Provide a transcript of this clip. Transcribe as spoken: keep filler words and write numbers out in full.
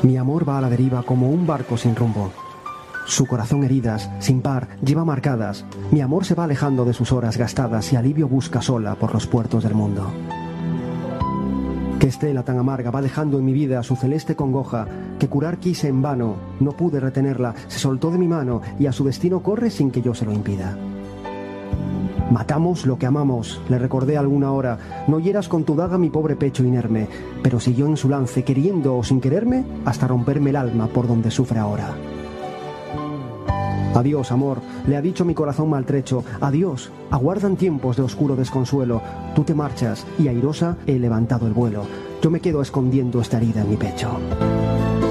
Mi amor va a la deriva como un barco sin rumbo. Su corazón heridas, sin par, lleva marcadas. Mi amor se va alejando de sus horas gastadas y alivio busca sola por los puertos del mundo. Qué estela tan amarga va dejando en mi vida su celeste congoja, que curar quise en vano, no pude retenerla, se soltó de mi mano y a su destino corre sin que yo se lo impida. Matamos lo que amamos, le recordé alguna hora, no hieras con tu daga mi pobre pecho inerme, pero siguió en su lance, queriendo o sin quererme, hasta romperme el alma por donde sufre ahora. Adiós, amor, le ha dicho mi corazón maltrecho, adiós, aguardan tiempos de oscuro desconsuelo, tú te marchas y airosa he levantado el vuelo, yo me quedo escondiendo esta herida en mi pecho.